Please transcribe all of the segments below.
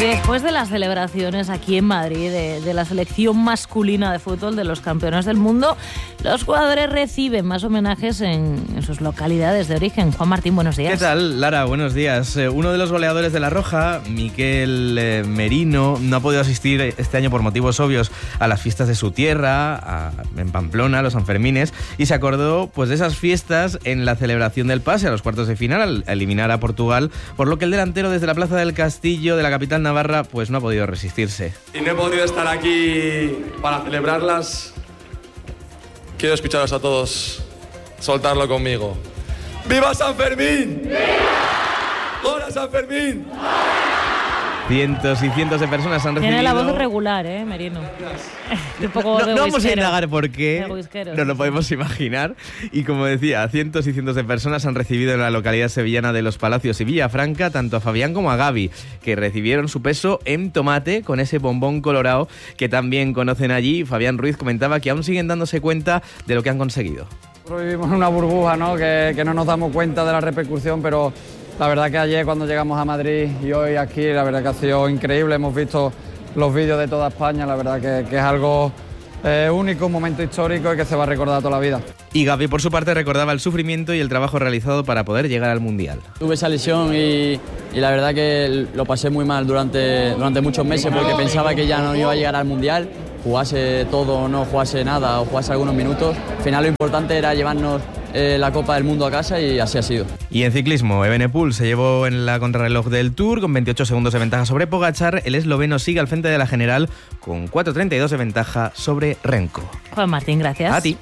Después de las celebraciones aquí en Madrid de la selección masculina de fútbol de los campeones del mundo, los jugadores reciben más homenajes en sus localidades de origen. Juan Martín, buenos días. ¿Qué tal, Lara? Buenos días. Uno de los goleadores de La Roja, Miquel Merino, no ha podido asistir este año por motivos obvios a las fiestas de su tierra, en Pamplona, a los Sanfermines, y se acordó pues de esas fiestas en la celebración del pase a los cuartos de final al eliminar a Portugal, por lo que el delantero desde la Plaza del Castillo de la capital navarra pues no ha podido resistirse. Y no he podido estar aquí para celebrarlas. Quiero escucharos a todos soltarlo conmigo. ¡Viva San Fermín! ¡Viva! ¡Hola San Fermín! Cientos y cientos de personas han recibido... Tiene la voz regular, Merino. No vamos a indagar por qué, no lo podemos imaginar. Y como decía, cientos y cientos de personas han recibido en la localidad sevillana de Los Palacios y Villafranca tanto a Fabián como a Gaby, que recibieron su peso en tomate con ese bombón colorado que también conocen allí. Fabián Ruiz comentaba que aún siguen dándose cuenta de lo que han conseguido. Vivimos en una burbuja, ¿no? Que no nos damos cuenta de la repercusión, pero la verdad que ayer cuando llegamos a Madrid y hoy aquí, la verdad que ha sido increíble. Hemos visto los vídeos de toda España, la verdad que es algo único, un momento histórico y que se va a recordar toda la vida. Y Gaby, por su parte, recordaba el sufrimiento y el trabajo realizado para poder llegar al Mundial. Tuve esa lesión y la verdad que lo pasé muy mal durante muchos meses porque pensaba que ya no iba a llegar al Mundial, jugase todo o no jugase nada o jugase algunos minutos. Al final lo importante era llevarnos la Copa del Mundo a casa y así ha sido. Y en ciclismo, Evenepoel se llevó en la contrarreloj del Tour con 28 segundos de ventaja sobre Pogačar. El esloveno sigue al frente de la general con 4:32 de ventaja sobre Renko. Juan Martín, gracias. A ti.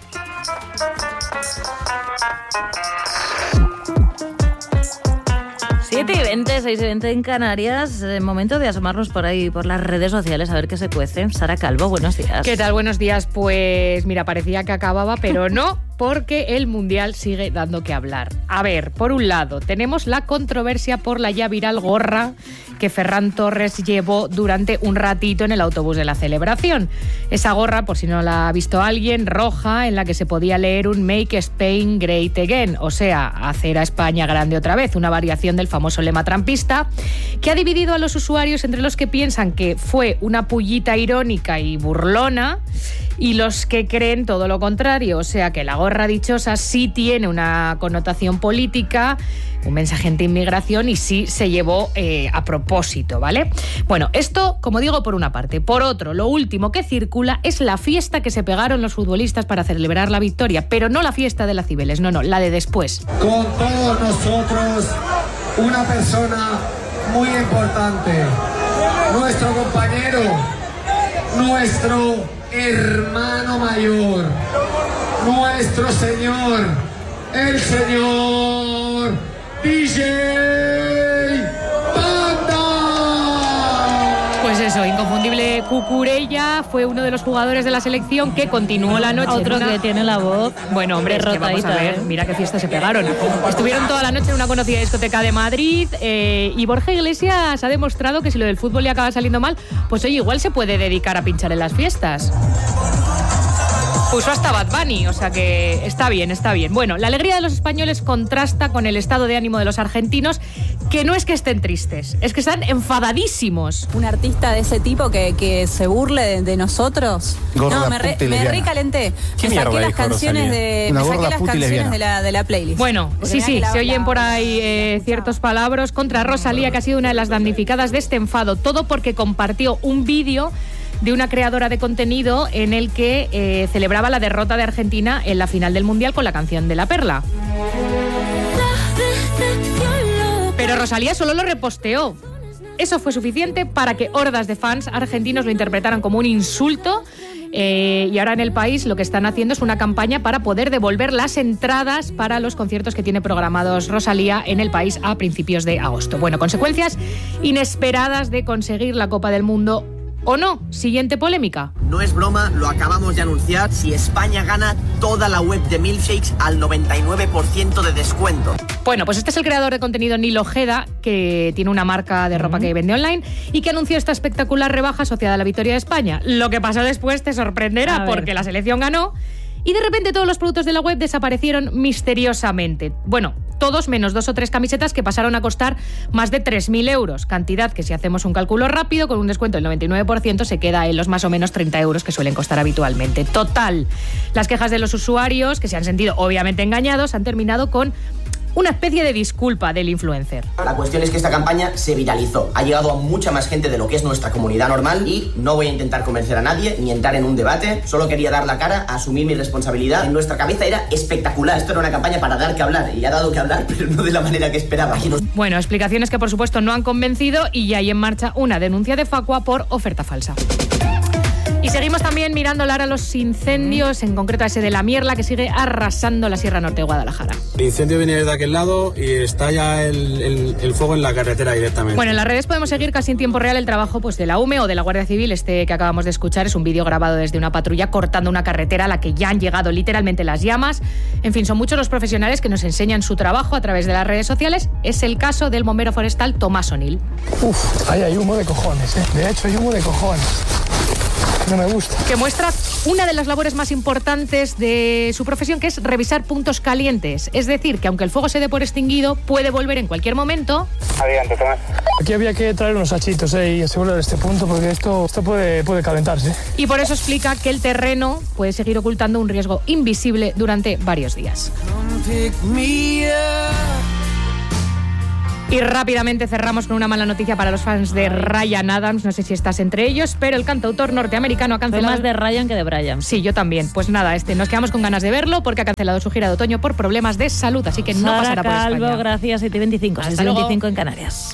Siete y 20, 6 y 20 en Canarias. Momento de asomarnos por ahí, por las redes sociales, a ver qué se cuece. Sara Calvo, buenos días. ¿Qué tal? Buenos días. Pues mira, parecía que acababa, pero no, porque el Mundial sigue dando que hablar. A ver, por un lado, tenemos la controversia por la ya viral gorra que Ferran Torres llevó durante un ratito en el autobús de la celebración. Esa gorra, por si no la ha visto alguien, roja, en la que se podía leer un Make Spain Great Again, o sea, hacer a España grande otra vez, una variación del famoso lema trampista, que ha dividido a los usuarios entre los que piensan que fue una pullita irónica y burlona y los que creen todo lo contrario, o sea que la gorra dichosa sí tiene una connotación política, un mensaje anti-inmigración y sí se llevó a propósito, ¿vale? Bueno, esto, como digo, por una parte. Por otro, lo último que circula es la fiesta que se pegaron los futbolistas para celebrar la victoria, pero no la fiesta de la Cibeles, no, la de después. Con todos nosotros, una persona muy importante, nuestro compañero, nuestro hermano mayor, nuestro señor, el señor DJ Banda. Pues eso, inconfundible Cucurella fue uno de los jugadores de la selección que continuó la noche. Otro que tiene la voz. Bueno, hombre, es que vamos a ver, mira qué fiesta se pegaron. Estuvieron toda la noche en una conocida discoteca de Madrid y Borja Iglesias ha demostrado que si lo del fútbol le acaba saliendo mal, pues oye, igual se puede dedicar a pinchar en las fiestas. Puso hasta Bad Bunny, o sea que está bien, está bien. Bueno, la alegría de los españoles contrasta con el estado de ánimo de los argentinos, que no es que estén tristes, es que están enfadadísimos. Un artista de ese tipo que se burle de nosotros. Gorda, no, me recalenté. Me saqué las canciones de la playlist. Bueno, sí, se oyen por ahí ciertos palabras contra Rosalía, que ha sido una de las damnificadas de este enfado. Todo porque compartió un vídeo de una creadora de contenido en el que celebraba la derrota de Argentina en la final del Mundial con la canción de La Perla. Pero Rosalía solo lo reposteó. Eso fue suficiente para que hordas de fans argentinos lo interpretaran como un insulto y ahora en el país lo que están haciendo es una campaña para poder devolver las entradas para los conciertos que tiene programados Rosalía en el país a principios de agosto. Bueno, consecuencias inesperadas de conseguir la Copa del Mundo ¿o no? Siguiente polémica. No es broma, lo acabamos de anunciar. Si España gana, toda la web de Milkshakes al 99% de descuento. Bueno, pues este es el creador de contenido Nil Ojeda, que tiene una marca de ropa que vende online y que anunció esta espectacular rebaja asociada a la victoria de España. Lo que pasó después te sorprenderá porque la selección ganó y de repente todos los productos de la web desaparecieron misteriosamente. Bueno, todos menos 2 o 3 camisetas que pasaron a costar más de 3.000 euros, cantidad que si hacemos un cálculo rápido con un descuento del 99% se queda en los más o menos 30 euros que suelen costar habitualmente. Total, las quejas de los usuarios, que se han sentido obviamente engañados, han terminado con una especie de disculpa del influencer. La cuestión es que esta campaña se viralizó. Ha llegado a mucha más gente de lo que es nuestra comunidad normal y no voy a intentar convencer a nadie ni entrar en un debate. Solo quería dar la cara, asumir mi responsabilidad. En nuestra cabeza era espectacular. Esto era una campaña para dar que hablar y ha dado que hablar, pero no de la manera que esperaba. Bueno, explicaciones que por supuesto no han convencido y ya hay en marcha una denuncia de Facua por oferta falsa. Y seguimos también mirando, Lara, los incendios, en concreto a ese de La Mierla, que sigue arrasando la Sierra Norte de Guadalajara. El incendio viene desde aquel lado y está ya el fuego en la carretera directamente. Bueno, en las redes podemos seguir casi en tiempo real el trabajo pues, de la UME o de la Guardia Civil. Este que acabamos de escuchar es un vídeo grabado desde una patrulla cortando una carretera a la que ya han llegado literalmente las llamas. En fin, son muchos los profesionales que nos enseñan su trabajo a través de las redes sociales. Es el caso del bombero forestal Tomás O'Neill. Ahí hay humo de cojones, ¿eh? De hecho, hay humo de cojones. No me gusta. Que muestra una de las labores más importantes de su profesión, que es revisar puntos calientes. Es decir, que aunque el fuego se dé por extinguido, puede volver en cualquier momento. Adelante, Tomás. Aquí había que traer unos hachitos y asegurar este punto, porque esto puede calentarse. Y por eso explica que el terreno puede seguir ocultando un riesgo invisible durante varios días. Y rápidamente cerramos con una mala noticia para los fans de Ryan Adams. No sé si estás entre ellos, pero el cantautor norteamericano ha cancelado... Fue más de Ryan que de Brian. Sí, yo también. Pues nada, nos quedamos con ganas de verlo porque ha cancelado su gira de otoño por problemas de salud, así que no pasará por España. Calvo, gracias. 7:25. 6:25 en Canarias.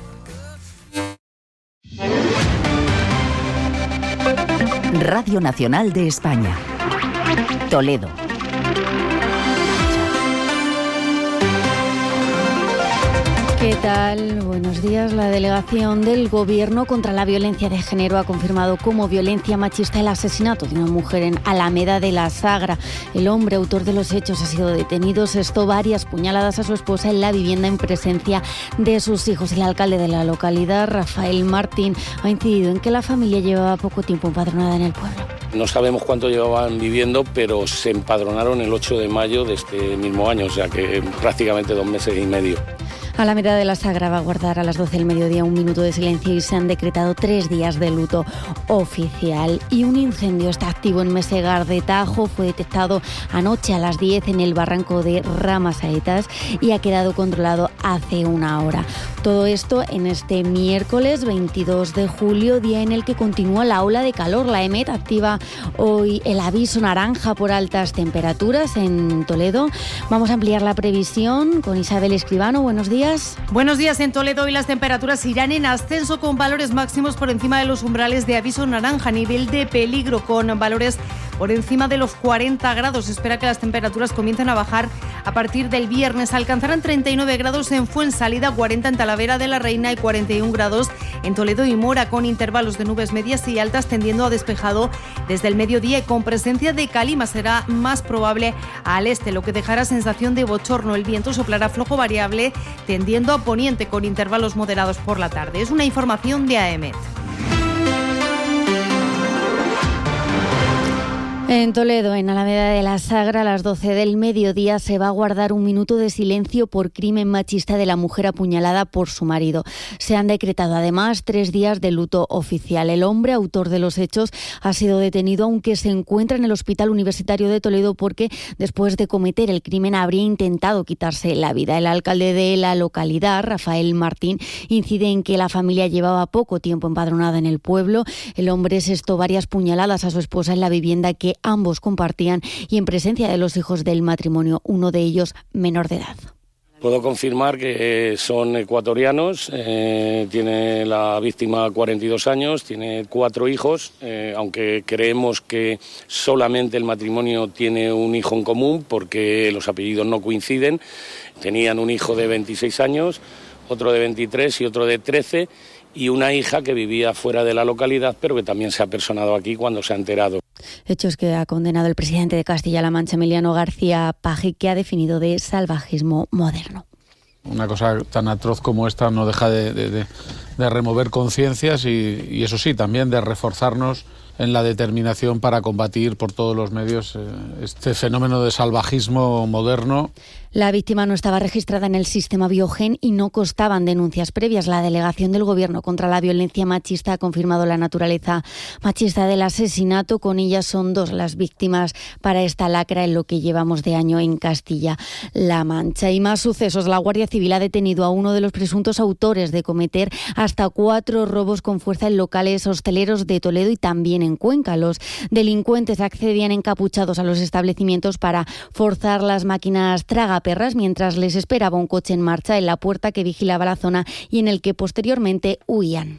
Radio Nacional de España. Toledo. ¿Qué tal? Buenos días. La delegación del Gobierno contra la violencia de género ha confirmado como violencia machista el asesinato de una mujer en Alameda de la Sagra. El hombre autor de los hechos ha sido detenido. Asestó varias puñaladas a su esposa en la vivienda en presencia de sus hijos. El alcalde de la localidad, Rafael Martín, ha incidido en que la familia llevaba poco tiempo empadronada en el pueblo. No sabemos cuánto llevaban viviendo, pero se empadronaron el 8 de mayo de este mismo año, o sea que prácticamente 2 meses y medio. Alameda de la Sagra va a guardar a las 12 del mediodía un minuto de silencio y se han decretado 3 días de luto oficial. Y un incendio está activo en Mesegar de Tajo. Fue detectado anoche a las 10 en el barranco de Ramasaetas y ha quedado controlado hace una hora. Todo esto en este miércoles 22 de julio, día en el que continúa la ola de calor. La EMET activa hoy el aviso naranja por altas temperaturas en Toledo. Vamos a ampliar la previsión con Isabel Escribano. Buenos días. Buenos días. En Toledo y las temperaturas irán en ascenso con valores máximos por encima de los umbrales de aviso naranja, nivel de peligro, con valores por encima de los 40 grados. Se espera que las temperaturas comiencen a bajar a partir del viernes. Alcanzarán 39 grados en Fuensalida, 40 en Talavera de la Reina y 41 grados en Toledo y Mora, con intervalos de nubes medias y altas tendiendo a despejado desde el mediodía y con presencia de calima. Será más probable al este, lo que dejará sensación de bochorno. El viento soplará flojo variable tendiendo a poniente con intervalos moderados por la tarde. Es una información de AEMET. En Toledo, en Alameda de la Sagra, a las 12 del mediodía se va a guardar un minuto de silencio por crimen machista de la mujer apuñalada por su marido. Se han decretado además 3 días de luto oficial. El hombre autor de los hechos ha sido detenido, aunque se encuentra en el Hospital Universitario de Toledo porque después de cometer el crimen habría intentado quitarse la vida. El alcalde de la localidad, Rafael Martín, incide en que la familia llevaba poco tiempo empadronada en el pueblo. El hombre asestó varias puñaladas a su esposa en la vivienda que ambos compartían y en presencia de los hijos del matrimonio, uno de ellos menor de edad. Puedo confirmar que son ecuatorianos, tiene la víctima 42 años, tiene 4 hijos, aunque creemos que solamente el matrimonio tiene un hijo en común porque los apellidos no coinciden. Tenían un hijo de 26 años, otro de 23 y otro de 13 y una hija que vivía fuera de la localidad pero que también se ha personado aquí cuando se ha enterado. Hechos que ha condenado el presidente de Castilla-La Mancha, Emiliano García Paje, que ha definido de salvajismo moderno. Una cosa tan atroz como esta no deja de remover conciencias y eso sí, también de reforzarnos en la determinación para combatir por todos los medios este fenómeno de salvajismo moderno. La víctima no estaba registrada en el sistema Biogen y no constaban denuncias previas. La delegación del Gobierno contra la violencia machista ha confirmado la naturaleza machista del asesinato. Con ella son 2 las víctimas para esta lacra en lo que llevamos de año en Castilla-La Mancha. Y más sucesos. La Guardia Civil ha detenido a uno de los presuntos autores de cometer hasta 4 robos con fuerza en locales hosteleros de Toledo y también en Cuenca. Los delincuentes accedían encapuchados a los establecimientos para forzar las máquinas tragaperras mientras les esperaba un coche en marcha en la puerta que vigilaba la zona y en el que posteriormente huían.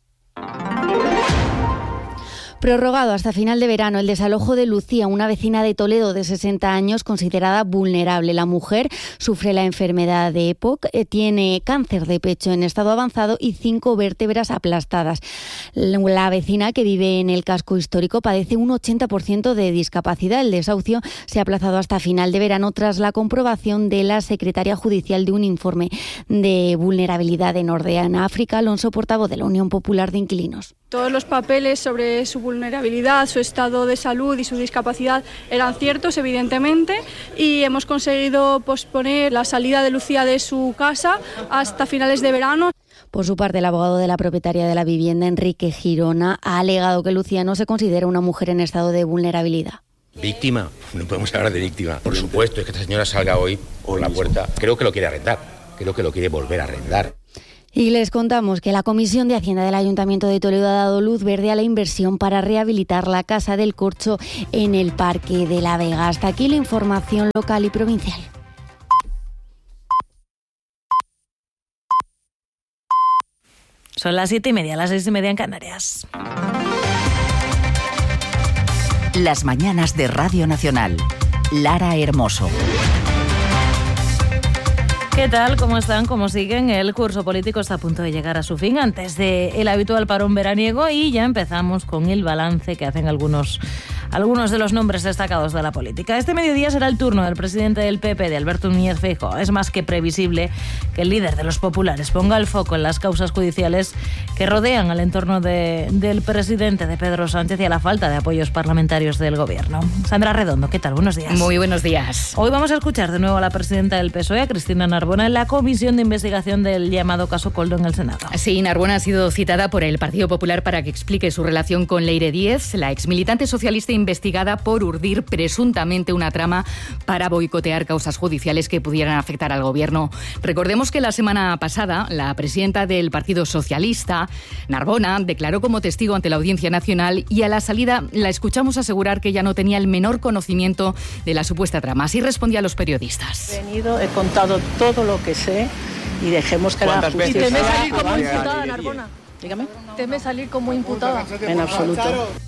Prorrogado hasta final de verano el desalojo de Lucía, una vecina de Toledo de 60 años considerada vulnerable. La mujer sufre la enfermedad de EPOC, tiene cáncer de pecho en estado avanzado y 5 vértebras aplastadas. La vecina, que vive en el casco histórico, padece un 80% de discapacidad. El desahucio se ha aplazado hasta final de verano tras la comprobación de la secretaria judicial de un informe de vulnerabilidad en Ordeana. África Alonso, portavoz de la Unión Popular de Inquilinos. Todos los papeles sobre su vulnerabilidad, su estado de salud y su discapacidad eran ciertos, evidentemente, y hemos conseguido posponer la salida de Lucía de su casa hasta finales de verano. Por su parte, el abogado de la propietaria de la vivienda, Enrique Girona, ha alegado que Lucía no se considera una mujer en estado de vulnerabilidad. ¿Víctima? No podemos hablar de víctima. Por supuesto, es que esta señora salga hoy por la puerta. Creo que lo quiere arrendar. Creo que lo quiere volver a arrendar. Y les contamos que la Comisión de Hacienda del Ayuntamiento de Toledo ha dado luz verde a la inversión para rehabilitar la Casa del Corcho en el Parque de la Vega. Hasta aquí la información local y provincial. Son las 7:30, las 6:30 en Canarias. Las mañanas de Radio Nacional. Lara Hermoso. ¿Qué tal? ¿Cómo están? ¿Cómo siguen? El curso político está a punto de llegar a su fin antes del habitual parón veraniego y ya empezamos con el balance que hacen algunos de los nombres destacados de la política. Este mediodía será el turno del presidente del PP, de Alberto Núñez Feijóo. Es más que previsible que el líder de los populares ponga el foco en las causas judiciales que rodean al entorno del presidente, de Pedro Sánchez, y a la falta de apoyos parlamentarios del gobierno. Sandra Redondo, ¿qué tal? Buenos días. Muy buenos días. Hoy vamos a escuchar de nuevo a la presidenta del PSOE, a Cristina Narbona, en la comisión de investigación del llamado caso Koldo en el Senado. Sí, Narbona ha sido citada por el Partido Popular para que explique su relación con Leire Díez, la exmilitante socialista investigada por urdir presuntamente una trama para boicotear causas judiciales que pudieran afectar al gobierno. Recordemos que la semana pasada la presidenta del Partido Socialista, Narbona, declaró como testigo ante la Audiencia Nacional y a la salida la escuchamos asegurar que ella no tenía el menor conocimiento de la supuesta trama. Así respondía a los periodistas. He contado todo lo que sé y dejemos que la justicia... ¿Y teme salir como imputada, Narbona? Dígame. ¿Teme salir como imputada? En absoluto.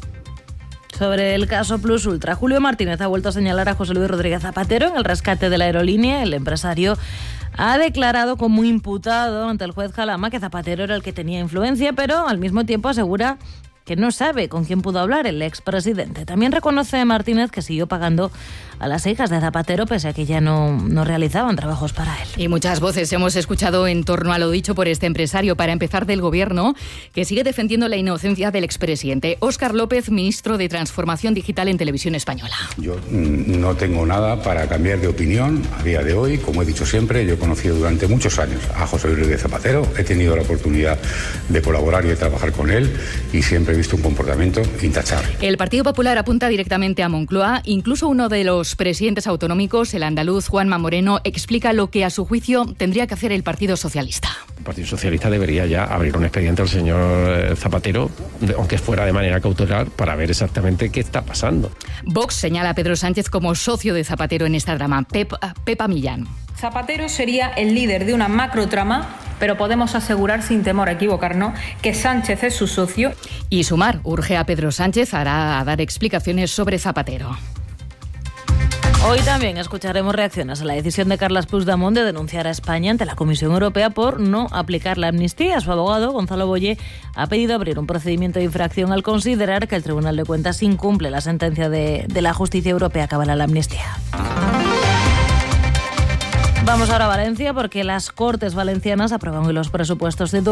Sobre el caso Plus Ultra, Julio Martínez ha vuelto a señalar a José Luis Rodríguez Zapatero en el rescate de la aerolínea. El empresario ha declarado como imputado ante el juez Jalama que Zapatero era el que tenía influencia, pero al mismo tiempo asegura que no sabe con quién pudo hablar el expresidente. También reconoce Martínez que siguió pagando a las hijas de Zapatero pese a que ya no realizaban trabajos para él. Y muchas voces hemos escuchado en torno a lo dicho por este empresario, para empezar del gobierno, que sigue defendiendo la inocencia del expresidente. Óscar López, ministro de Transformación Digital en Televisión Española. Yo no tengo nada para cambiar de opinión a día de hoy. Como he dicho siempre, yo he conocido durante muchos años a José Luis Rodríguez Zapatero, he tenido la oportunidad de colaborar y de trabajar con él y siempre he visto un comportamiento intachable. El Partido Popular apunta directamente a Moncloa. Incluso uno de los presidentes autonómicos, el andaluz Juanma Moreno, explica lo que a su juicio tendría que hacer el Partido Socialista. El Partido Socialista debería ya abrir un expediente al señor Zapatero, aunque fuera de manera cautelar, para ver exactamente qué está pasando. Vox señala a Pedro Sánchez como socio de Zapatero en esta trama. Pepa Millán. Zapatero sería el líder de una macrotrama, pero podemos asegurar sin temor a equivocarnos que Sánchez es su socio. Y Sumar urge a Pedro Sánchez a dar explicaciones sobre Zapatero. Hoy también escucharemos reacciones a la decisión de Carles Puigdemont de denunciar a España ante la Comisión Europea por no aplicar la amnistía. Su abogado, Gonzalo Boye, ha pedido abrir un procedimiento de infracción al considerar que el Tribunal de Cuentas incumple la sentencia de la Justicia Europea que avala la amnistía. Vamos ahora a Valencia porque las Cortes Valencianas aprueban hoy los presupuestos de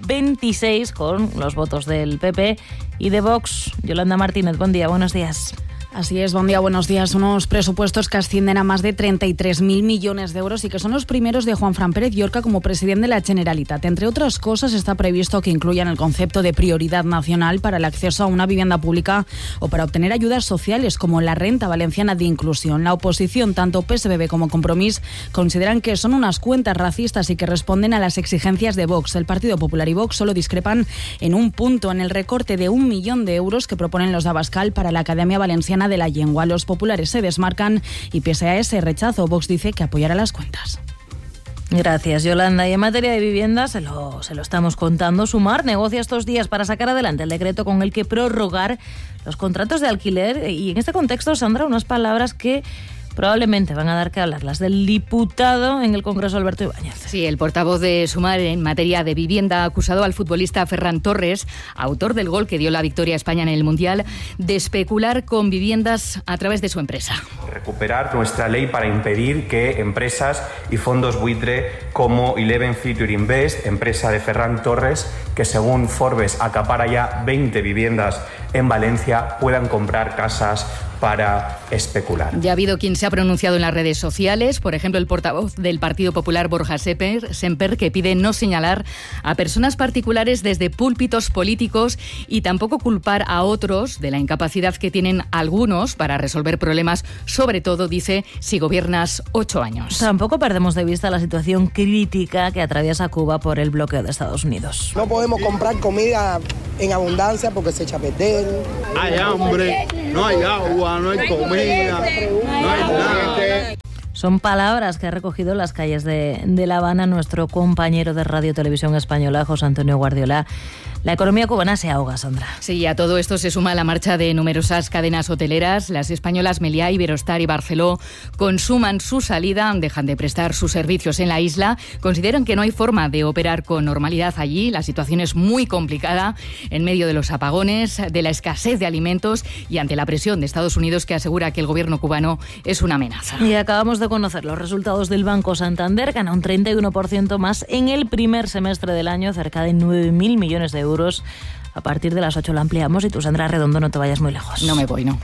2026 con los votos del PP y de Vox. Yolanda Martínez, buen día, buenos días. Así es, buen día, buenos días. Unos presupuestos que ascienden a más de 33.000 millones de euros y que son los primeros de Juanfran Pérez Llorca como presidente de la Generalitat. Entre otras cosas, está previsto que incluyan el concepto de prioridad nacional para el acceso a una vivienda pública o para obtener ayudas sociales como la renta valenciana de inclusión. La oposición, tanto PSBB como Compromís, consideran que son unas cuentas racistas y que responden a las exigencias de Vox. El Partido Popular y Vox solo discrepan en un punto, en el recorte de 1 millón de euros que proponen los de Abascal para la Academia Valenciana de la Llengua. Los populares se desmarcan y pese a ese rechazo, Vox dice que apoyará las cuentas. Gracias, Yolanda. Y en materia de vivienda, se lo estamos contando, Sumar negocia estos días para sacar adelante el decreto con el que prorrogar los contratos de alquiler. Y en este contexto, Sandra, unas palabras que probablemente van a dar que hablar, las del diputado en el Congreso, Alberto Ibáñez. Sí, el portavoz de Sumar en materia de vivienda ha acusado al futbolista Ferran Torres, autor del gol que dio la victoria a España en el Mundial, de especular con viviendas a través de su empresa. Recuperar nuestra ley para impedir que empresas y fondos buitre como Eleven Future Invest, empresa de Ferran Torres, que según Forbes acapara ya 20 viviendas en Valencia, puedan comprar casas para especular. Ya ha habido quien se ha pronunciado en las redes sociales, por ejemplo el portavoz del Partido Popular Borja Semper, que pide no señalar a personas particulares desde púlpitos políticos y tampoco culpar a otros de la incapacidad que tienen algunos para resolver problemas, sobre todo, dice, si gobiernas 8 años. Tampoco perdemos de vista la situación crítica que atraviesa Cuba por el bloqueo de Estados Unidos. No podemos comprar comida en abundancia porque se echa a perder. Hay hambre, no hay agua, no hay comida, no hay nada. Son palabras que ha recogido en las calles de La Habana nuestro compañero de Radio Televisión Española, José Antonio Guardiola. La economía cubana se ahoga, Sandra. Sí, a todo esto se suma la marcha de numerosas cadenas hoteleras. Las españolas Meliá, Iberostar y Barceló consuman su salida, dejan de prestar sus servicios en la isla. Consideran que no hay forma de operar con normalidad allí. La situación es muy complicada en medio de los apagones, de la escasez de alimentos y ante la presión de Estados Unidos, que asegura que el gobierno cubano es una amenaza. Y acabamos de conocer los resultados del Banco Santander. Gana un 31% más en el primer semestre del año, cerca de 9.000 millones de euros. A partir de las 8 la ampliamos y tú, Sandra Redondo, no te vayas muy lejos. No me voy, no.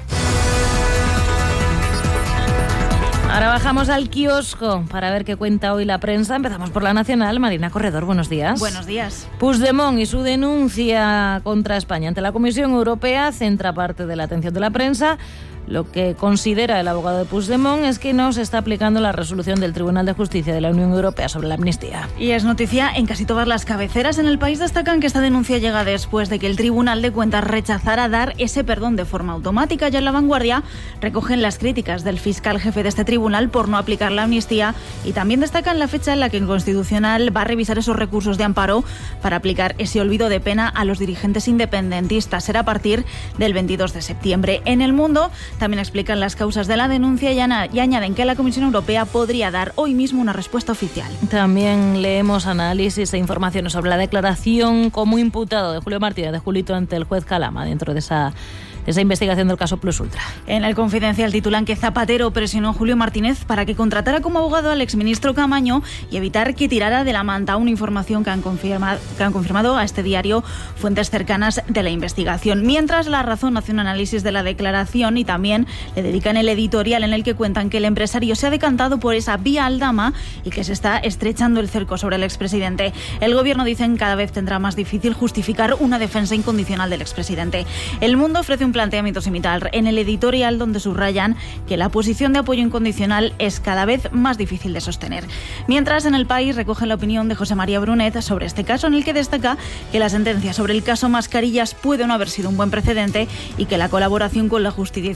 Ahora bajamos al kiosco para ver qué cuenta hoy la prensa. Empezamos por La Nacional. Marina Corredor, buenos días. Buenos días. Puigdemont y su denuncia contra España ante la Comisión Europea centra parte de la atención de la prensa. Lo que considera el abogado de Puigdemont es que no se está aplicando la resolución del Tribunal de Justicia de la Unión Europea sobre la amnistía. Y es noticia en casi todas las cabeceras. En El País destacan que esta denuncia llega después de que el Tribunal de Cuentas rechazara dar ese perdón de forma automática. Ya en La Vanguardia recogen las críticas del fiscal jefe de este tribunal por no aplicar la amnistía y también destacan la fecha en la que el Constitucional va a revisar esos recursos de amparo para aplicar ese olvido de pena a los dirigentes independentistas. Será a partir del 22 de septiembre. En El Mundo también explican las causas de la denuncia y añaden que la Comisión Europea podría dar hoy mismo una respuesta oficial. También leemos análisis e informaciones sobre la declaración como imputado de Julio Martínez, de Julito, ante el juez Calama, dentro de esa investigación del caso Plus Ultra. En El Confidencial titulan que Zapatero presionó a Julio Martínez para que contratara como abogado al exministro Camaño y evitar que tirara de la manta. Una información que han confirmado a este diario fuentes cercanas de la investigación. Mientras, La Razón hace un análisis de la declaración y también le dedican el editorial en el que cuentan que el empresario se ha decantado por esa vía Aldama y que se está estrechando el cerco sobre el expresidente. El gobierno, dicen, cada vez tendrá más difícil justificar una defensa incondicional del expresidente. El Mundo ofrece un planteamiento similar en el editorial, donde subrayan que la posición de apoyo incondicional es cada vez más difícil de sostener. Mientras, en El País recogen la opinión de José María Brunet sobre este caso, en el que destaca que la sentencia sobre el caso Mascarillas puede no haber sido un buen precedente y que la colaboración con la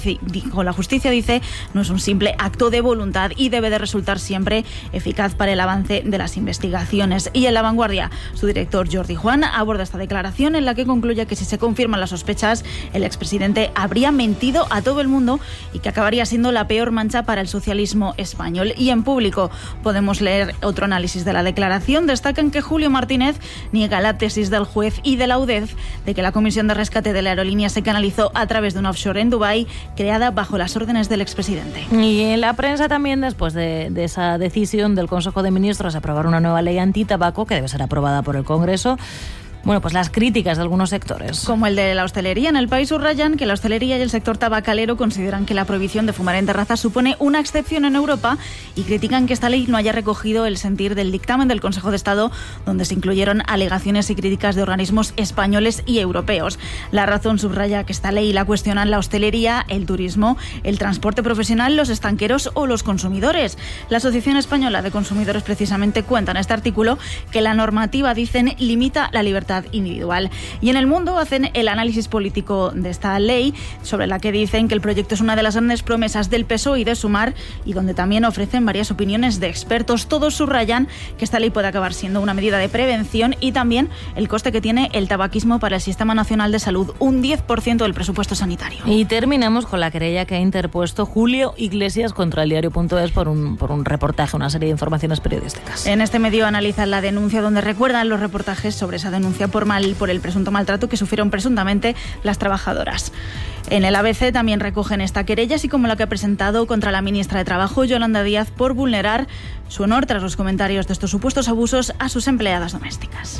justicia, dice, no es un simple acto de voluntad y debe de resultar siempre eficaz para el avance de las investigaciones. Y en La Vanguardia, su director Jordi Juan aborda esta declaración en la que concluye que si se confirman las sospechas, el expresidente habría mentido a todo el mundo y que acabaría siendo la peor mancha para el socialismo español. Y en Público podemos leer otro análisis de la declaración. Destacan que Julio Martínez niega la tesis del juez y de la UDEF de que la comisión de rescate de la aerolínea se canalizó a través de un offshore en Dubái. Cree creada bajo las órdenes del expresidente. Y en la prensa también, después de esa decisión del Consejo de Ministros de aprobar una nueva ley antitabaco que debe ser aprobada por el Congreso, bueno, pues las críticas de algunos sectores. Como el de la hostelería. En el país subrayan que la hostelería y el sector tabacalero consideran que la prohibición de fumar en terrazas supone una excepción en Europa y critican que esta ley no haya recogido el sentir del dictamen del Consejo de Estado, donde se incluyeron alegaciones y críticas de organismos españoles y europeos. La Razón subraya que esta ley la cuestionan la hostelería, el turismo, el transporte profesional, los estanqueros o los consumidores. La Asociación Española de Consumidores precisamente cuenta en este artículo que la normativa, dicen, limita la libertad individual. Y en El Mundo hacen el análisis político de esta ley, sobre la que dicen que el proyecto es una de las grandes promesas del PSOE y de Sumar, y donde también ofrecen varias opiniones de expertos. Todos subrayan que esta ley puede acabar siendo una medida de prevención y también el coste que tiene el tabaquismo para el Sistema Nacional de Salud, un 10% del presupuesto sanitario. Y terminamos con la querella que ha interpuesto Julio Iglesias contra el diario.es por un reportaje, una serie de informaciones periodísticas. En este medio analizan la denuncia, donde recuerdan los reportajes sobre esa denuncia por el presunto maltrato que sufrieron presuntamente las trabajadoras. En el ABC también recogen esta querella, así como la que ha presentado contra la ministra de Trabajo, Yolanda Díaz, por vulnerar su honor tras los comentarios de estos supuestos abusos a sus empleadas domésticas.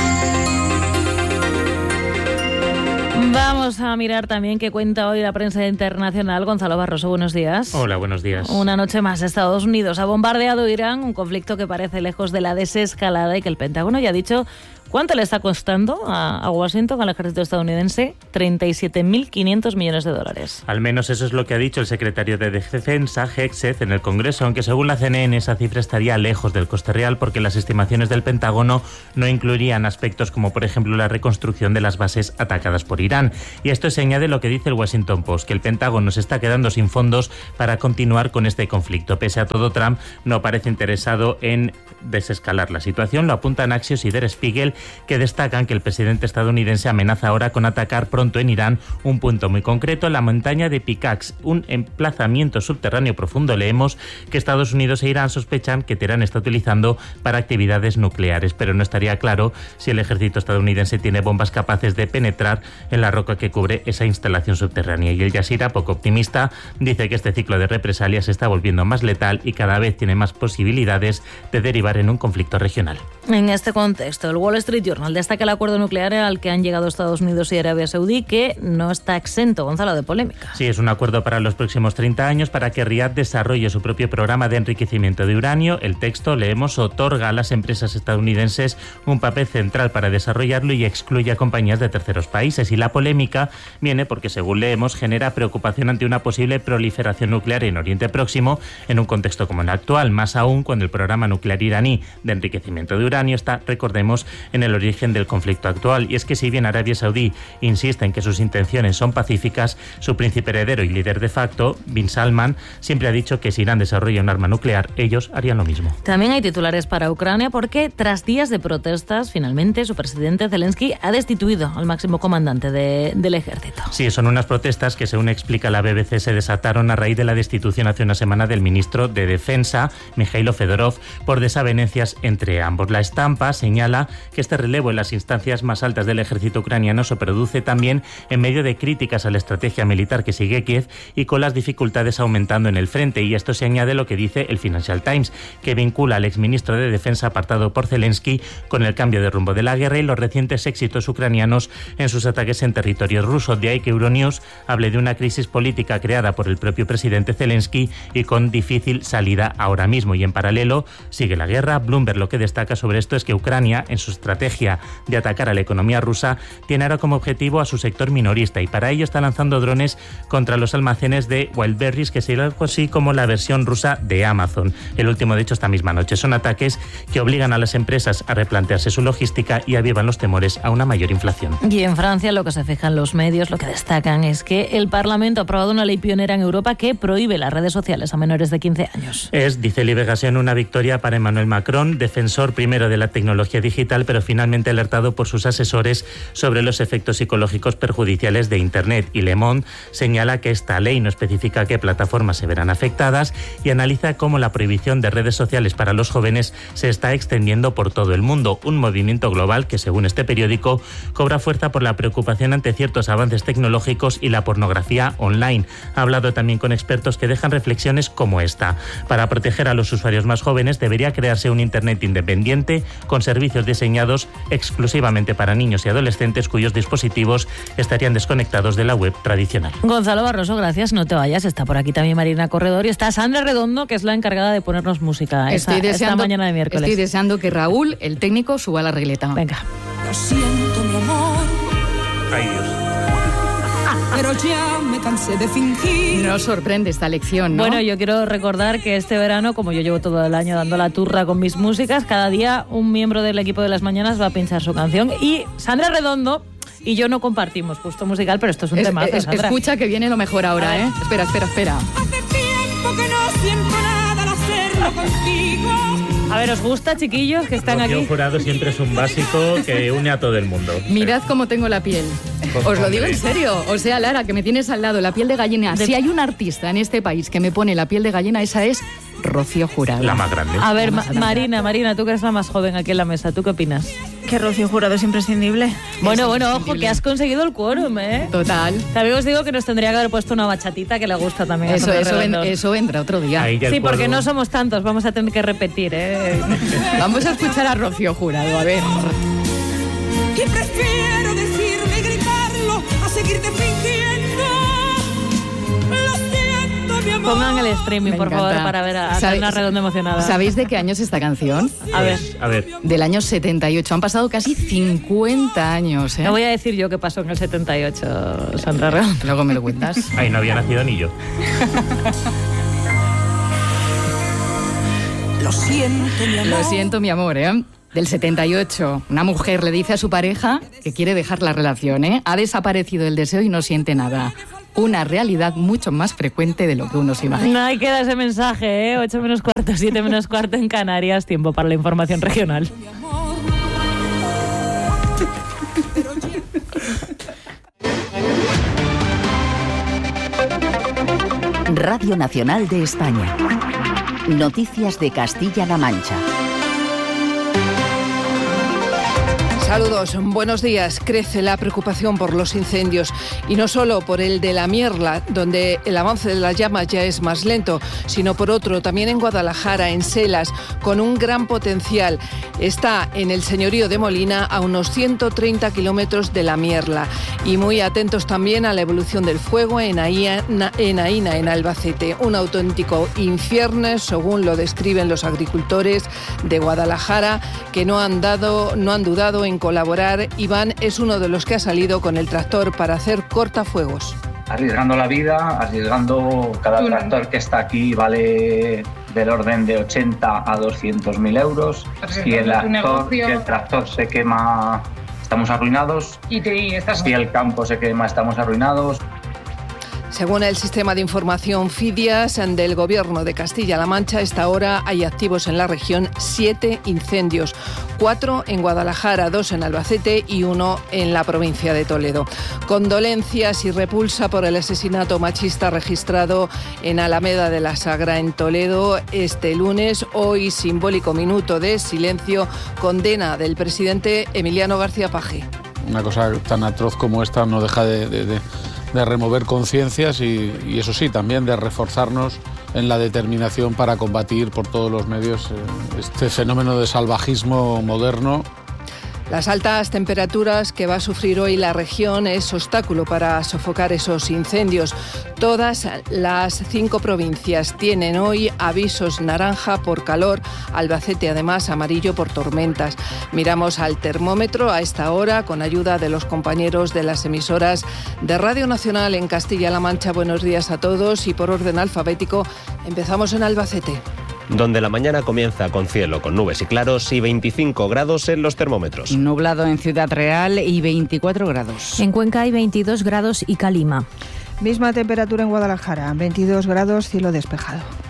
Vamos a mirar también qué cuenta hoy la prensa internacional. Gonzalo Barroso, buenos días. Hola, buenos días. Una noche más, Estados Unidos ha bombardeado Irán, un conflicto que parece lejos de la desescalada y que el Pentágono ya ha dicho cuánto le está costando a Washington, al ejército estadounidense: 37.500 millones de dólares. Al menos eso es lo que ha dicho el secretario de Defensa, Hegseth, en el Congreso, aunque según la CNN esa cifra estaría lejos del coste real porque las estimaciones del Pentágono no incluirían aspectos como, por ejemplo, la reconstrucción de las bases atacadas por Irán. Y esto se añade lo que dice el Washington Post, que el Pentágono se está quedando sin fondos para continuar con este conflicto. Pese a todo, Trump no parece interesado en desescalar la situación. Lo apuntan Axios y Der Spiegel, que destacan que el presidente estadounidense amenaza ahora con atacar pronto en Irán un punto muy concreto, la montaña de Picach, un emplazamiento subterráneo profundo. Leemos que Estados Unidos e Irán sospechan que Teherán está utilizando para actividades nucleares, pero no estaría claro si el ejército estadounidense tiene bombas capaces de penetrar en la roca que cubre esa instalación subterránea. Y el Jazeera, poco optimista, dice que este ciclo de represalias se está volviendo más letal y cada vez tiene más posibilidades de derivar en un conflicto regional. En este contexto, el Wall Street Journal destaca el acuerdo nuclear al que han llegado Estados Unidos y Arabia Saudí, que no está exento, Gonzalo, de polémica. Sí, es un acuerdo para los próximos 30 años para que Riad desarrolle su propio programa de enriquecimiento de uranio. El texto, leemos, otorga a las empresas estadounidenses un papel central para desarrollarlo y excluye a compañías de terceros países. Y la polémica viene porque, según leemos, genera preocupación ante una posible proliferación nuclear en Oriente Próximo en un contexto como el actual, más aún cuando el programa nuclear iraní de enriquecimiento de uranio está, recordemos, en el origen del conflicto actual. Y es que si bien Arabia Saudí insiste en que sus intenciones son pacíficas, su príncipe heredero y líder de facto, Bin Salman, siempre ha dicho que si Irán desarrolla un arma nuclear, ellos harían lo mismo. También hay titulares para Ucrania porque tras días de protestas, finalmente su presidente Zelensky ha destituido al máximo comandante del ejército. Sí, son unas protestas que, según explica la BBC, se desataron a raíz de la destitución hace una semana del ministro de Defensa, Mikhailo Fedorov, por desavenencias entre ambos. La estampa señala que este relevo en las instancias más altas del ejército ucraniano se produce también en medio de críticas a la estrategia militar que sigue Kiev y con las dificultades aumentando en el frente. Y esto se añade lo que dice el Financial Times, que vincula al exministro de Defensa apartado por Zelensky con el cambio de rumbo de la guerra y los recientes éxitos ucranianos en sus ataques en territorio ruso. De ahí que Euronews hable de una crisis política creada por el propio presidente Zelensky y con difícil salida ahora mismo. Y en paralelo sigue la guerra. Bloomberg lo que destaca sobre esto es que Ucrania, en su estrategia de atacar a la economía rusa, tiene ahora como objetivo a su sector minorista y para ello está lanzando drones contra los almacenes de Wildberries, que sería algo así como la versión rusa de Amazon. El último, de hecho, esta misma noche. Son ataques que obligan a las empresas a replantearse su logística y avivan los temores a una mayor inflación. Y en Francia, lo que se fijan los medios, lo que destacan es que el Parlamento ha aprobado una ley pionera en Europa que prohíbe las redes sociales a menores de 15 años. Es, dice Libération, una victoria para Emmanuel Macron, defensor primero de la tecnología digital, pero finalmente alertado por sus asesores sobre los efectos psicológicos perjudiciales de Internet, y Le Monde señala que esta ley no especifica qué plataformas se verán afectadas y analiza cómo la prohibición de redes sociales para los jóvenes se está extendiendo por todo el mundo, un movimiento global que, según este periódico, cobra fuerza por la preocupación ante ciertos avances tecnológicos y la pornografía online. Ha hablado también con expertos que dejan reflexiones como esta. Para proteger a los usuarios más jóvenes debería crearse un Internet independiente con servicios diseñados exclusivamente para niños y adolescentes cuyos dispositivos estarían desconectados de la web tradicional. Gonzalo Barroso, gracias, no te vayas. Está por aquí también Marina Corredor y está Sandra Redondo, que es la encargada de ponernos música esta mañana de miércoles. Estoy deseando que Raúl, el técnico, suba la regleta. Venga. Lo siento, mi amor. Ay, Dios. Pero ya me cansé de fingir. Nos sorprende esta lección, ¿no? Bueno, yo quiero recordar que este verano, como yo llevo todo el año dando la turra con mis músicas, cada día un miembro del equipo de Las Mañanas va a pinchar su canción. Y Sandra Redondo y yo no compartimos gusto musical, pero esto es un temazo, Sandra. Escucha que viene lo mejor ahora, ¿eh? Espera. Hace tiempo que no siento nada al hacerlo contigo. A ver, ¿os gusta, chiquillos, que están aquí? Rocío Jurado siempre es un básico que une a todo el mundo. Mirad cómo tengo la piel. Os lo digo en serio. O sea, Lara, que me tienes al lado, la piel de gallina. Si hay un artista en este país que me pone la piel de gallina, esa es Rocío Jurado. La más grande. A ver, Marina, tú que eres la más joven aquí en la mesa, ¿tú qué opinas? Que Rocío Jurado es imprescindible. Bueno, ojo, que has conseguido el quórum, ¿eh? Total. También os digo que nos tendría que haber puesto una bachatita que le gusta también. Eso vendrá otro día. Sí, porque no somos tantos, vamos a tener que repetir, ¿eh? Vamos a escuchar a Rocío Jurado, a ver. Y prefiero decirme y gritarlo a seguirte fingiendo. Lo siento, mi amor. Pongan el streaming, por favor, para ver a Sandra Redondo emocionada. ¿Sabéis de qué año es esta canción? A ver. Del año 78. Han pasado casi 50 años, ¿eh? No voy a decir yo qué pasó en el 78, Sandra Redondo. Luego me lo cuentas. Ahí no había nacido ni yo. Lo siento, mi amor, ¿eh? Del 78. Una mujer le dice a su pareja que quiere dejar la relación, ¿eh? Ha desaparecido el deseo y no siente nada. Una realidad mucho más frecuente de lo que uno se imagina. Ahí queda ese mensaje, ¿eh? 8 menos cuarto, 7 menos cuarto en Canarias. Tiempo para la información regional. Radio Nacional de España. Noticias de Castilla-La Mancha. Saludos, buenos días. Crece la preocupación por los incendios y no solo por el de la Mierla, donde el avance de las llamas ya es más lento, sino por otro, también en Guadalajara, en Selas, con un gran potencial. Está en el señorío de Molina, a unos 130 kilómetros de la Mierla. Y muy atentos también a la evolución del fuego en Aína, en Albacete. Un auténtico infierno, según lo describen los agricultores de Guadalajara, que no han dudado en colaborar. Iván es uno de los que ha salido con el tractor para hacer cortafuegos. Arriesgando la vida, arriesgando cada tractor que está aquí vale del orden de 80 a 200.000 euros. Si el tractor se quema, estamos arruinados. Si el campo se quema, estamos arruinados. Según el sistema de información Fidias del Gobierno de Castilla-La Mancha, a esta hora hay activos en la región 7 incendios, 4 en Guadalajara, 2 en Albacete y 1 en la provincia de Toledo. Condolencias y repulsa por el asesinato machista registrado en Alameda de la Sagra, en Toledo, este lunes. Hoy, simbólico minuto de silencio, condena del presidente Emiliano García Paje. Una cosa tan atroz como esta no deja de remover conciencias y eso sí, también de reforzarnos en la determinación para combatir por todos los medios este fenómeno de salvajismo moderno. Las altas temperaturas que va a sufrir hoy la región es obstáculo para sofocar esos incendios. Todas las 5 provincias tienen hoy avisos naranja por calor, Albacete además amarillo por tormentas. Miramos al termómetro a esta hora con ayuda de los compañeros de las emisoras de Radio Nacional en Castilla-La Mancha. Buenos días a todos y por orden alfabético empezamos en Albacete, donde la mañana comienza con cielo, con nubes y claros y 25 grados en los termómetros. Nublado en Ciudad Real y 24 grados. En Cuenca hay 22 grados y Calima. Misma temperatura en Guadalajara, 22 grados, cielo despejado.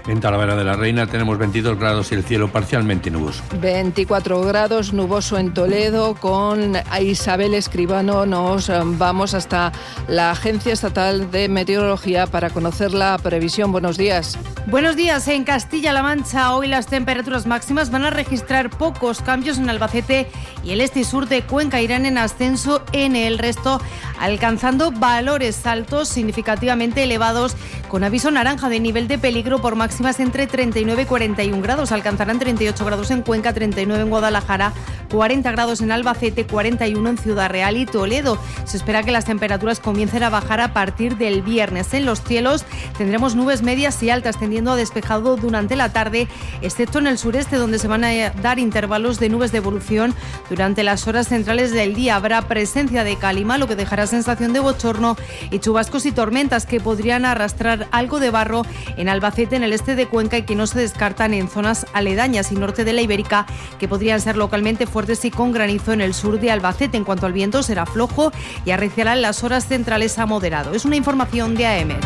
En Talavera de la Reina tenemos 22 grados y el cielo parcialmente nuboso. 24 grados, nuboso en Toledo. Con Isabel Escribano nos vamos hasta la Agencia Estatal de Meteorología para conocer la previsión. Buenos días. Buenos días. En Castilla-La Mancha hoy las temperaturas máximas van a registrar pocos cambios en Albacete y el este y sur de Cuenca irán en ascenso en el resto, alcanzando valores altos significativamente elevados, con aviso naranja de nivel de peligro por máximas entre 39 y 41 grados. Alcanzarán 38 grados en Cuenca, 39 en Guadalajara, 40 grados en Albacete, 41 en Ciudad Real y Toledo. Se espera que las temperaturas comiencen a bajar a partir del viernes. En los cielos tendremos nubes medias y altas tendiendo a despejado durante la tarde, excepto en el sureste, donde se van a dar intervalos de nubes de evolución durante las horas centrales del día. Habrá presencia de calima, lo que dejará sensación de bochorno, y chubascos y tormentas que podrían arrastrar algo de barro en Albacete, en el este de Cuenca, y que no se descartan en zonas aledañas y norte de la Ibérica, que podrían ser localmente fuertes y con granizo en el sur de Albacete. En cuanto al viento, será flojo y arreciará en las horas centrales a moderado. Es una información de AEMET.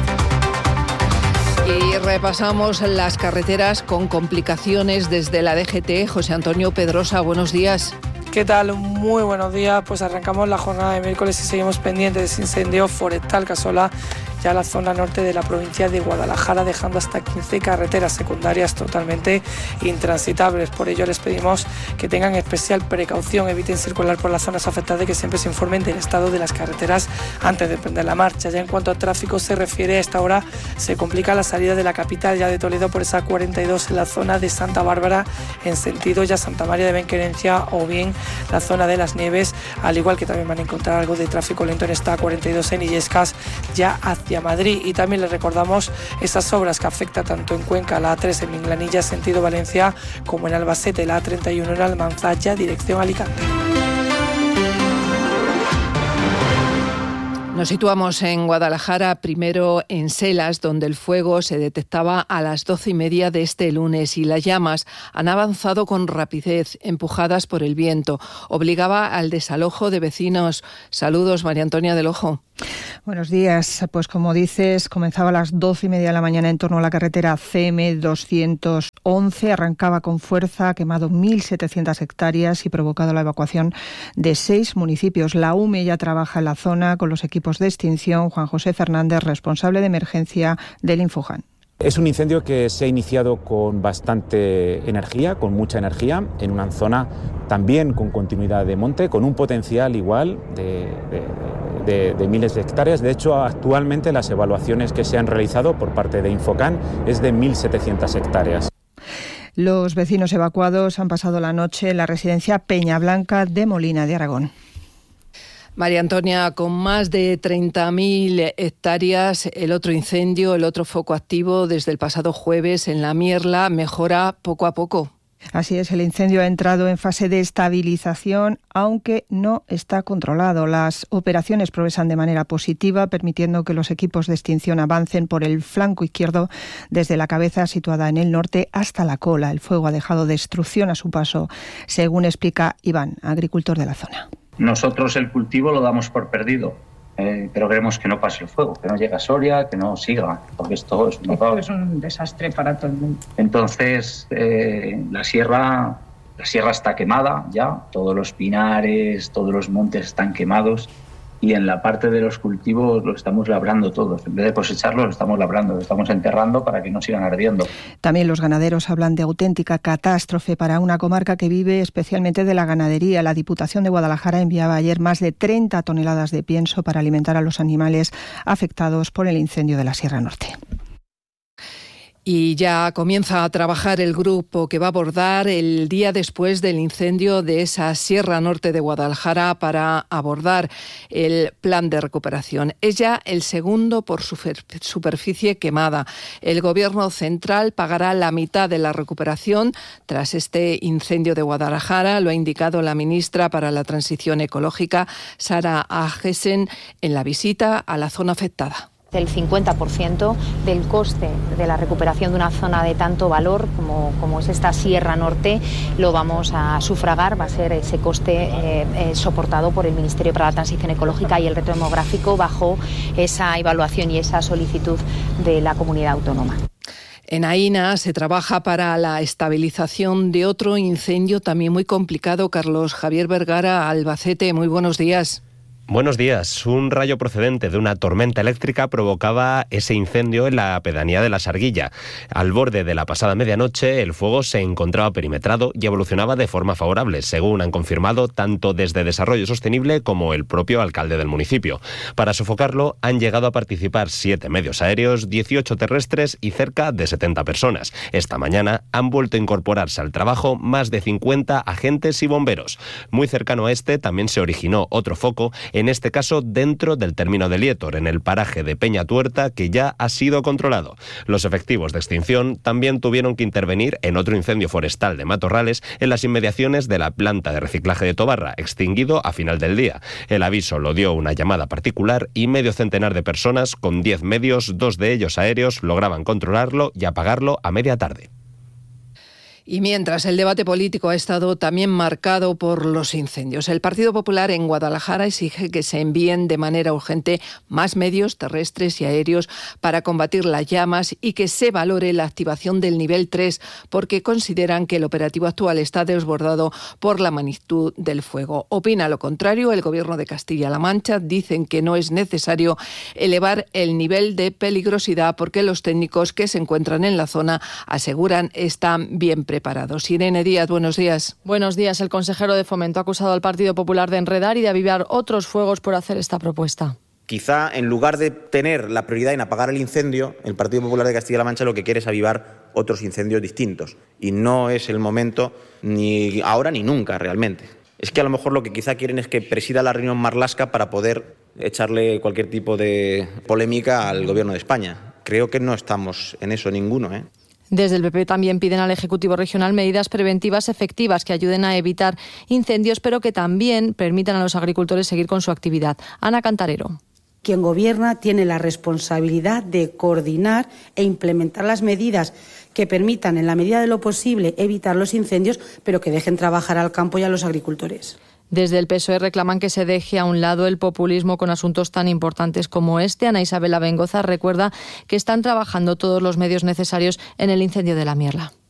Y repasamos las carreteras con complicaciones desde la DGT. José Antonio Pedrosa, buenos días. ¿Qué tal? Muy buenos días. Pues arrancamos la jornada de miércoles y seguimos pendientes de ese incendio forestal que asola ya la zona norte de la provincia de Guadalajara, dejando hasta 15 carreteras secundarias totalmente intransitables. Por ello les pedimos que tengan especial precaución, eviten circular por las zonas afectadas y que siempre se informen del estado de las carreteras antes de emprender la marcha. Ya en cuanto a tráfico se refiere, a esta hora se complica la salida de la capital ya de Toledo por esa 42 en la zona de Santa Bárbara en sentido ya Santa María de Benquerencia o bien la zona de Las Nieves, al igual que también van a encontrar algo de tráfico lento en esta 42 en Illescas ya hacia Madrid. Y también les recordamos esas obras que afectan tanto en Cuenca, la A3 en Minglanilla sentido Valencia, como en Albacete, la A31 en Almanzaya dirección Alicante. Nos situamos en Guadalajara, primero en Selas, donde el fuego se detectaba a las 12:30 de este lunes y las llamas han avanzado con rapidez, empujadas por el viento. Obligaba al desalojo de vecinos. Saludos, María Antonia del Ojo. Buenos días. Pues como dices, comenzaba a las 12:30 de la mañana en torno a la carretera CM 211. Arrancaba con fuerza, ha quemado 1.700 hectáreas y provocado la evacuación de 6 municipios. La UME ya trabaja en la zona con los equipos de extinción. Juan José Fernández, responsable de emergencia del Infojan. Es un incendio que se ha iniciado con bastante energía, con mucha energía, en una zona también con continuidad de monte, con un potencial igual de miles de hectáreas. De hecho, actualmente las evaluaciones que se han realizado por parte de Infocan es de 1.700 hectáreas. Los vecinos evacuados han pasado la noche en la residencia Peña Blanca de Molina de Aragón. María Antonia, con más de 30.000 hectáreas, el otro incendio, el otro foco activo desde el pasado jueves en La Mierla mejora poco a poco. Así es, el incendio ha entrado en fase de estabilización, aunque no está controlado. Las operaciones progresan de manera positiva, permitiendo que los equipos de extinción avancen por el flanco izquierdo desde la cabeza situada en el norte hasta la cola. El fuego ha dejado destrucción a su paso, según explica Iván, agricultor de la zona. Nosotros el cultivo lo damos por perdido, pero queremos que no pase el fuego, que no llegue a Soria, que no siga, porque esto es un desastre para todo el mundo. Entonces, la sierra está quemada ya, todos los pinares, todos los montes están quemados. Y en la parte de los cultivos lo estamos labrando todos. En vez de cosecharlo, lo estamos labrando, lo estamos enterrando para que no sigan ardiendo. También los ganaderos hablan de auténtica catástrofe para una comarca que vive especialmente de la ganadería. La Diputación de Guadalajara enviaba ayer más de 30 toneladas de pienso para alimentar a los animales afectados por el incendio de la Sierra Norte. Y ya comienza a trabajar el grupo que va a abordar el día después del incendio de esa Sierra Norte de Guadalajara para abordar el plan de recuperación. Es ya el segundo por superficie quemada. El Gobierno central pagará la mitad de la recuperación tras este incendio de Guadalajara, lo ha indicado la ministra para la Transición Ecológica, Sara Agesen, en la visita a la zona afectada. El 50% del coste de la recuperación de una zona de tanto valor como es esta Sierra Norte lo vamos a sufragar, va a ser ese coste soportado por el Ministerio para la Transición Ecológica y el Reto Demográfico bajo esa evaluación y esa solicitud de la comunidad autónoma. En Aína se trabaja para la estabilización de otro incendio también muy complicado. Carlos Javier Vergara, Albacete, muy buenos días. Buenos días. Un rayo procedente de una tormenta eléctrica provocaba ese incendio en la pedanía de La Sarguilla. Al borde de la pasada medianoche, el fuego se encontraba perimetrado y evolucionaba de forma favorable, según han confirmado tanto desde Desarrollo Sostenible como el propio alcalde del municipio. Para sofocarlo, han llegado a participar 7 medios aéreos, 18 terrestres y cerca de 70 personas. Esta mañana han vuelto a incorporarse al trabajo más de 50 agentes y bomberos. Muy cercano a este también se originó otro foco, en este caso dentro del término de Lietor, en el paraje de Peña Tuerta, que ya ha sido controlado. Los efectivos de extinción también tuvieron que intervenir en otro incendio forestal de matorrales en las inmediaciones de la planta de reciclaje de Tobarra, extinguido a final del día. El aviso lo dio una llamada particular y medio centenar de personas, con 10 medios, 2 de ellos aéreos, lograban controlarlo y apagarlo a media tarde. Y mientras el debate político ha estado también marcado por los incendios, el Partido Popular en Guadalajara exige que se envíen de manera urgente más medios terrestres y aéreos para combatir las llamas y que se valore la activación del nivel 3, porque consideran que el operativo actual está desbordado por la magnitud del fuego. Opina lo contrario el Gobierno de Castilla-La Mancha. Dicen que no es necesario elevar el nivel de peligrosidad porque los técnicos que se encuentran en la zona aseguran están bien preparados. Irene Díaz, buenos días. Buenos días. El consejero de Fomento ha acusado al Partido Popular de enredar y de avivar otros fuegos por hacer esta propuesta. Quizá en lugar de tener la prioridad en apagar el incendio, el Partido Popular de Castilla-La Mancha lo que quiere es avivar otros incendios distintos. Y no es el momento ni ahora ni nunca realmente. Es que a lo mejor lo que quizá quieren es que presida la reunión Marlaska para poder echarle cualquier tipo de polémica al Gobierno de España. Creo que no estamos en eso ninguno, Desde el PP también piden al Ejecutivo Regional medidas preventivas efectivas que ayuden a evitar incendios, pero que también permitan a los agricultores seguir con su actividad. Ana Cantarero. Quien gobierna tiene la responsabilidad de coordinar e implementar las medidas que permitan, en la medida de lo posible, evitar los incendios, pero que dejen trabajar al campo y a los agricultores. Desde el PSOE reclaman que se deje a un lado el populismo con asuntos tan importantes como este. Ana Isabel Abengoza recuerda que están trabajando todos los medios necesarios en el incendio de La Mierla.